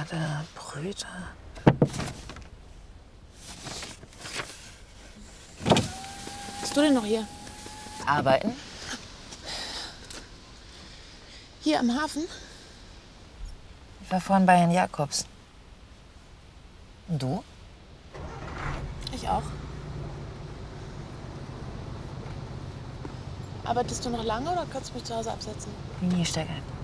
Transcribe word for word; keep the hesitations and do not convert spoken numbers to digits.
Brüder, Brüder. Bist du denn noch hier? Arbeiten? Hier am Hafen? Ich war vorhin bei Herrn Jakobs. Und du? Ich auch. Arbeitest du noch lange oder kannst du mich zu Hause absetzen? Nee, steig ein.